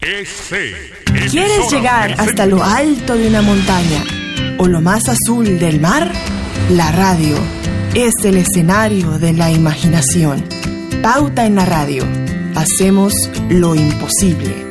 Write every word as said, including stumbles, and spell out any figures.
¿Quieres llegar hasta lo alto de una montaña o lo más azul del mar? La radio es el escenario de la imaginación. Pauta en la radio. Hacemos lo imposible.